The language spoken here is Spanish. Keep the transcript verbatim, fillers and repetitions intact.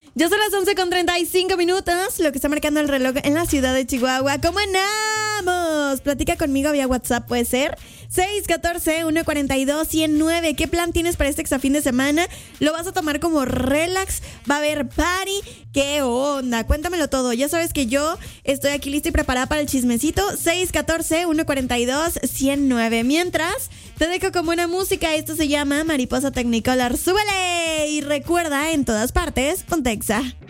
Ya son las once con treinta y cinco minutos, lo que está marcando el reloj en la ciudad de Chihuahua. ¿Cómo andamos? Platica conmigo vía WhatsApp, puede ser. seis uno cuatro, uno cuatro dos, uno cero nueve. ¿Qué plan tienes para este exafín de semana? ¿Lo vas a tomar como relax? ¿Va a haber party? ¿Qué onda? Cuéntamelo todo. Ya sabes que yo estoy aquí lista y preparada para el chismecito. seis uno cuatro, uno cuatro dos, uno cero nueve. Mientras, te dejo con buena música. Esto se llama Mariposa Technicolor. ¡Súbele! Y recuerda, en todas partes, ponte Exa.